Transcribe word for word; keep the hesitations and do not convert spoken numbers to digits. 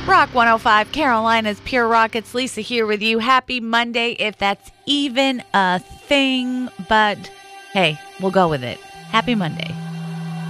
Rock one oh five, Carolina's Pure Rock. It's Lisa here with you. Happy Monday, if that's even a thing. But hey, we'll go with it. Happy Monday.